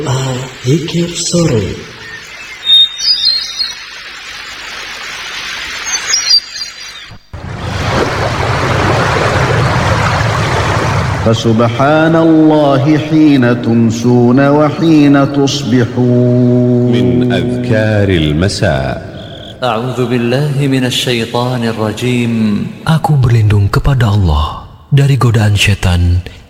Zikir sore. فسبحان الله حين تمسون وحين تصبحون. من أذكار المساء. أعوذ بالله من الشيطان الرجيم. Aku berlindung kepada Allah dari godaan syaitan